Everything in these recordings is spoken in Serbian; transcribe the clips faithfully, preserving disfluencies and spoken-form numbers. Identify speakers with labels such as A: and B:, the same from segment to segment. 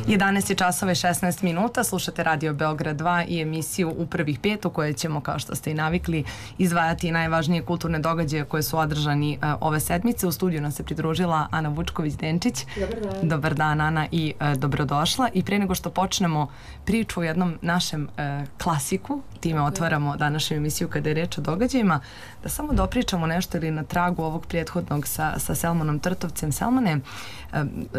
A: jedanaest je časova i šesnaest minuta, slušate Radio Beograd dva i emisiju U prvih pet u kojoj ćemo, kao što ste i navikli, izdvajati najvažnije kulturne događaje koje su održani uh, ove sedmice. U studiju nam se pridružila Ana Vučković-Denčić.
B: Dobar dan.
A: Dobar dan, Ana, i uh, dobrodošla. I pre nego što počnemo priču o jednom našem uh, klasiku, time otvaramo današnju emisiju kada je reč o događajima, da samo dopričamo nešto ili na tragu ovog prethodnog sa, sa Selmanom Trtovcem. Selmane, uh,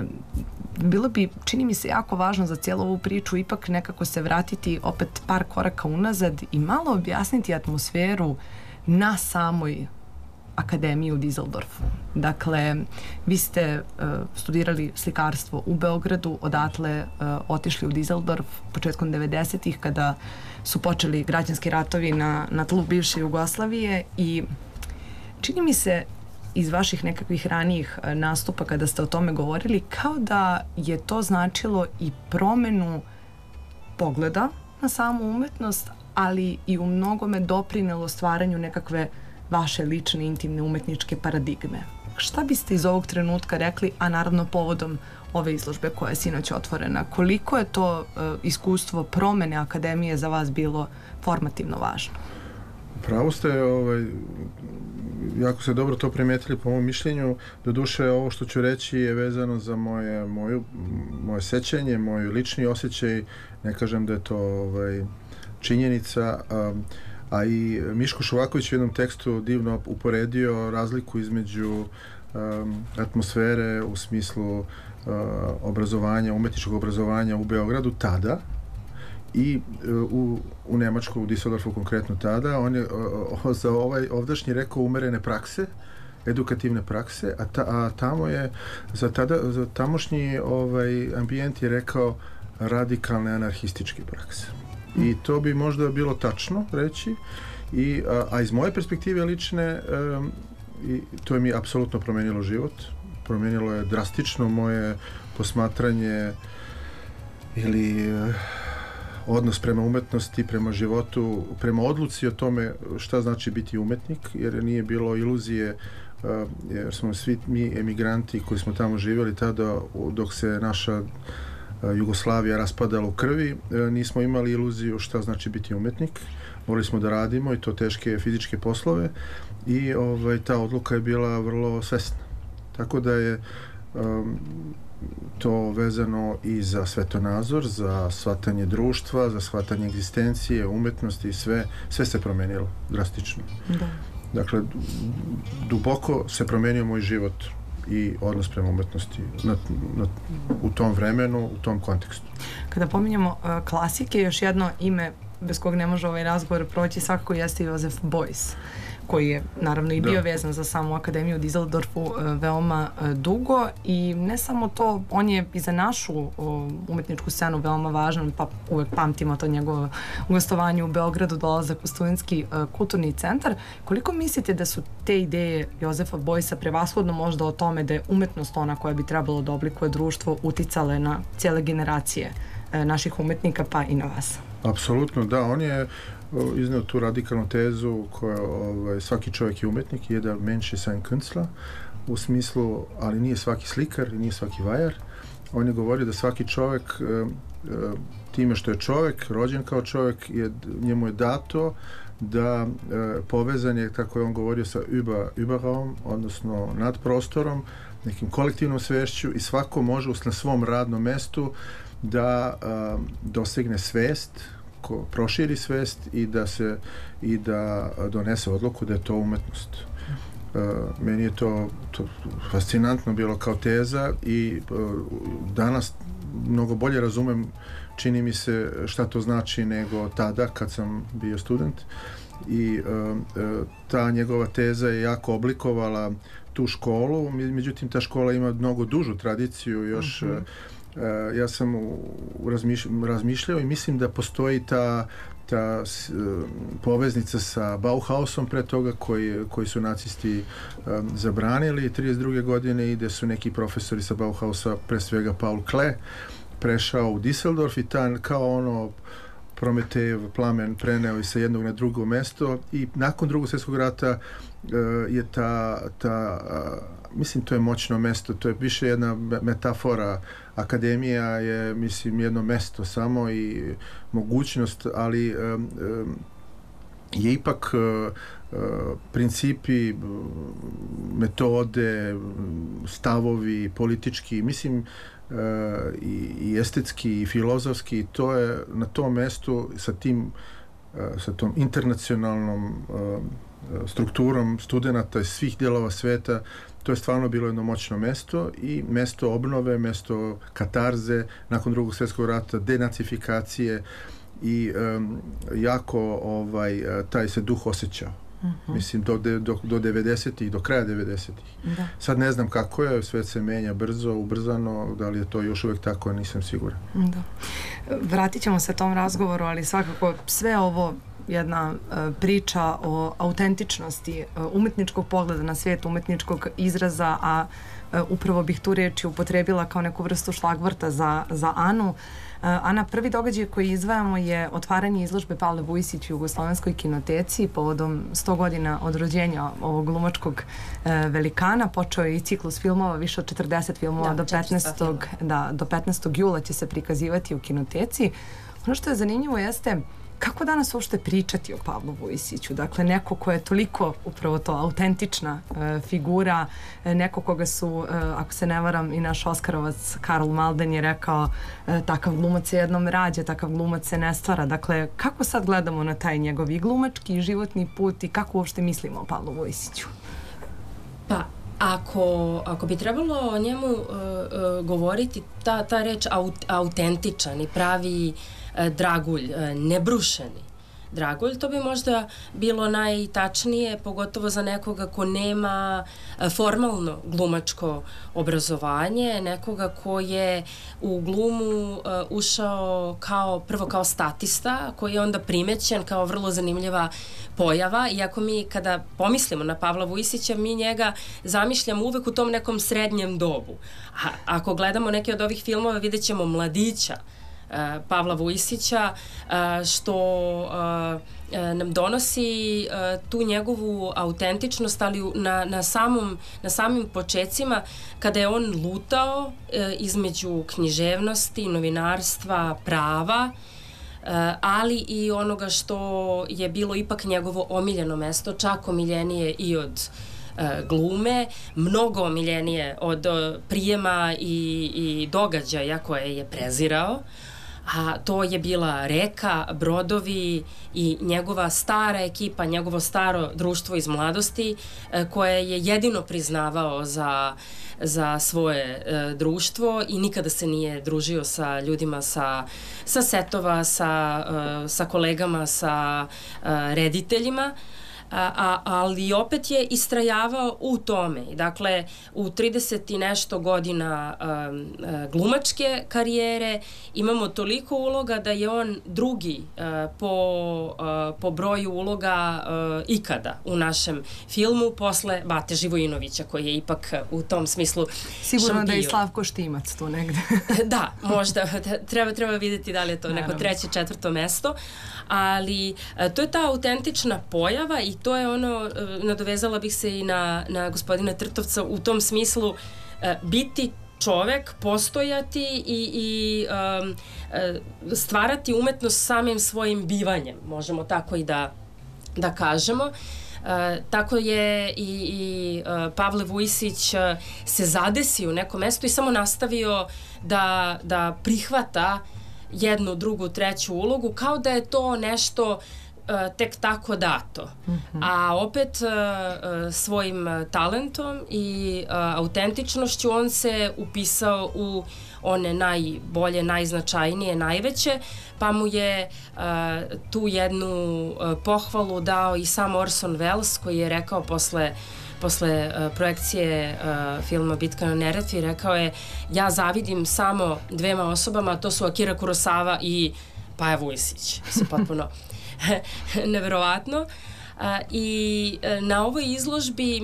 A: bilo bi, čini mi se, jako važno za cijelu ovu priču ipak nekako se vratiti opet par koraka unazad i malo objasniti atmosferu na samoj akademiji u Dizeldorfu. Dakle, vi ste uh, studirali slikarstvo u Beogradu, odatle uh, otišli u Dizeldorf početkom devedesetih kada su počeli građanski ratovi na, na tlu bivše Jugoslavije i čini mi se iz vaših nekakvih ranijih nastupa kada ste o tome govorili, kao da je to značilo i promenu pogleda na samu umetnost, ali i u mnogome doprinelo stvaranju nekakve vaše lične, intimne umetničke paradigme. Šta biste iz ovog trenutka rekli, a naravno povodom ove izložbe koja je sinoć otvorena? Koliko je to uh, iskustvo promene akademije za vas bilo formativno važno?
C: Pravo ste, ovaj, jako ste dobro to primetili po mom mišljenju. Doduše, ovo što ću reći je vezano za moje, moju, moje sećanje, moj lični osjećaj. Ne kažem da je to ovaj, činjenica. Um, a i Miško Šovaković u jednom tekstu divno uporedio razliku između um, atmosfere u smislu uh, obrazovanja, umetničkog obrazovanja u Beogradu tada i uh, u, u Nemačkoj, u Düsseldorfu konkretno tada. On je uh, za ovaj ovdašnji rekao umerene prakse, edukativne prakse, a, ta, a tamo je za, tada, za tamošnji ovaj, ambijent je rekao radikalne anarhističke prakse. I to bi možda bilo tačno reći, I, a, a iz moje perspektive lične um, i to je mi apsolutno promenilo život, promenilo je drastično moje posmatranje ili uh, odnos prema umetnosti, prema životu, prema odluci o tome šta znači biti umetnik, jer nije bilo iluzije, uh, jer smo svi mi emigranti koji smo tamo živjeli tada dok se naša Jugoslavija raspadala u krvi, nismo imali iluziju šta znači biti umetnik. Morali smo da radimo i to teške fizičke poslove i ovaj, ta odluka je bila vrlo svesna. Tako da je um, to vezano i za svetonazor, za shvatanje društva, za shvatanje egzistencije, umetnosti i sve, sve se promenilo drastično.
A: Da.
C: Dakle, duboko se promenio moj život i odnos prema umetnosti na, na, u tom vremenu, u tom kontekstu.
A: Kada pominjamo uh, klasike, još jedno ime bez kog ne može ovaj razgovor proći svakako jeste Josef Beuys, koji je naravno i bio da. vezan za samu akademiju u Dizeldorfu uh, veoma uh, dugo i ne samo to, on je i za našu uh, umetničku scenu veoma važan, pa uvek pamtimo to njegovo gostovanje u Beogradu, dolazak u Studentski uh, kulturni centar. Koliko mislite da su te ideje Josefa Beuysa prevashodno možda o tome da je umetnost ona koja bi trebalo da oblikuje društvo uticale na cijele generacije uh, naših umetnika pa i na vas?
C: Apsolutno, da, on je izneo tu radikalnu tezu koja ovaj, svaki čovjek je umetnik, je da mensch ist ein Künstler, u smislu, ali nije svaki slikar i nije svaki vajar. On je govorio da svaki čovjek e, time što je čovjek, rođen kao čovjek, je, njemu je dato da e, povezan je, kako je on govorio, sa über, überraum, odnosno nad prostorom, nekim kolektivnom svešću i svako može na svom radnom mestu da a, dosegne svest, ko proširi svest i da se i da donese odluku da je to umetnost. A, meni je to, to fascinantno bilo kao teza i a, danas mnogo bolje razumem, čini mi se, šta to znači nego tada kad sam bio student i a, a, ta njegova teza je jako oblikovala tu školu, međutim ta škola ima mnogo dužu tradiciju još. Mm-hmm. Uh, ja sam u, razmišlj, razmišljao i mislim da postoji ta, ta uh, poveznica sa Bauhausom pre toga koji, koji su nacisti um, zabranili trideset druge godine i gde su neki profesori sa Bauhausa, pre svega Paul Klee, prešao u Düsseldorf i ta kao ono Prometejev plamen preneo i sa jednog na drugo mesto i nakon drugog svjetskog rata je ta, ta mislim to je moćno mesto, to je više jedna metafora. Akademija je, mislim, jedno mesto samo i mogućnost, ali um, um, je ipak uh, uh, principi, metode, stavovi, politički, mislim, uh, i, i estetski i filozofski, to je na tom mestu sa tim, uh, sa tom internacionalnom uh, strukturom studenata iz svih dijelova sveta. To je stvarno bilo jedno moćno mesto i mesto obnove, mesto katarze nakon drugog svjetskog rata, denacifikacije i um, jako ovaj, taj se duh osjećao. Uh-huh. Mislim, do, do, do devedesetih, do kraja devedesetih. Da. Sad ne znam kako je, svet se menja brzo, ubrzano, da li je to još uvijek tako, nisam siguran.
A: Da. Vratit ćemo se tom razgovoru, ali svakako sve ovo jedna uh, priča o autentičnosti uh, umetničkog pogleda na svijet, umetničkog izraza, a uh, upravo bih tu reči upotrebila kao neku vrstu šlagvrta za, za Anu. Uh, Ana, prvi događaj koji izdvajamo je otvaranje izložbe Pavle Vujisić u Jugoslovenskoj kinoteci povodom sto godina od rođenja ovog glumačkog uh, velikana. Počeo je i ciklus filmova, više od četrdeset filmova, da, do petnaestog da, do petnaestog jula će se prikazivati u kinoteci. Ono što je zanimljivo jeste kako danas uopšte pričati o Pavlu Vujisiću? Dakle, neko ko je toliko upravo to autentična e, figura, e, neko koga su, e, ako se ne varam, i naš Oskarovac Karl Malden je rekao e, takav glumac se jednom rađa, takav glumac se ne stvara. Dakle, kako sad gledamo na taj njegov i glumački i životni put i kako uopšte mislimo o Pavlu Vujisiću?
B: Pa, Ako, ako bi trebalo o njemu uh, uh, govoriti, ta, ta reč aut, autentičan i pravi uh, dragulj, uh, nebrušeni dragulj, to bi možda bilo najtačnije, pogotovo za nekoga ko nema uh, formalno glumačko obrazovanje, nekoga ko je u glumu uh, ušao kao, prvo kao statista, koji je onda primećen kao vrlo zanimljiva pojava, iako mi kada pomislimo na Pavla Vujisića, mi njega zamišljamo uvek u tom nekom srednjem dobu. A ako gledamo neke od ovih filmova, vidjet ćemo mladića uh, Pavla Vujisića, uh, što uh, nam donosi uh, tu njegovu autentičnost, ali na, na, samom, na samim počecima, kada je on lutao uh, između književnosti, novinarstva, prava, Uh, ali i onoga što je bilo ipak njegovo omiljeno mesto, čak omiljenije i od uh, glume, mnogo omiljenije od uh, prijema i, i događaja koje je prezirao, a to je bila reka, brodovi i njegova stara ekipa, njegovo staro društvo iz mladosti uh, koje je jedino priznavao za za svoje e, društvo i nikada se nije družio sa ljudima sa, sa setova, sa, e, sa kolegama, sa e, rediteljima, a, a, ali opet je istrajavao u tome. Dakle, u trideset i nešto godina a, a, glumačke karijere imamo toliko uloga da je on drugi a, po, a, po broju uloga a, ikada u našem filmu, posle Bate Živojinovića, koji je ipak u tom smislu
A: sigurno
B: šampion.
A: Da je i Slavko Štimac tu negde.
B: Da, možda. Treba, treba vidjeti da li je to neko treće, četvrto mesto, ali a, to je ta autentična pojava i to je ono, nadovezala bih se i na, na gospodina Trtovca u tom smislu, biti čovek, postojati i, i um, stvarati umetnost samim svojim bivanjem, možemo tako i da, da kažemo. Uh, tako je i, i uh, Pavle Vujisić uh, se zadesio u nekom mestu i samo nastavio da, da prihvata jednu, drugu, treću ulogu, kao da je to nešto Uh, tek tako dato. Mm-hmm. A opet uh, uh, svojim uh, talentom i uh, autentičnošću on se upisao u one najbolje, najznačajnije, najveće, pa mu je uh, tu jednu uh, pohvalu dao i sam Orson Welles, koji je rekao posle posle uh, projekcije uh, filma Bitka na Neretvi, rekao je: ja zavidim samo dvema osobama, a to su Akira Kurosawa i Paja Vujisić. Mislim, potpuno neverovatno. A, i na ovoj izložbi